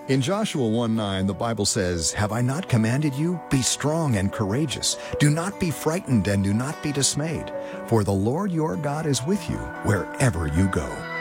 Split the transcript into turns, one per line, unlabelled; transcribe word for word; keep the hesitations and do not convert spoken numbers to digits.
In Joshua one nine, the Bible says, "Have I not commanded you? Be strong and courageous. Do not be frightened and do not be dismayed, for the Lord your God is with you wherever you go."